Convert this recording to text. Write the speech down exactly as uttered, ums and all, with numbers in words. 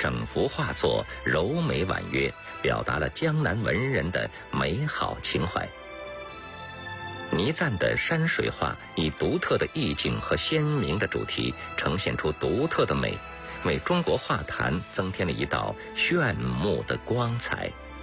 整幅画作柔美婉约，表达了江南文人的美好情怀。倪瓒的山水画以独特的意境和鲜明的主题，呈现出独特的美，为中国画坛增添了一道炫目的光彩。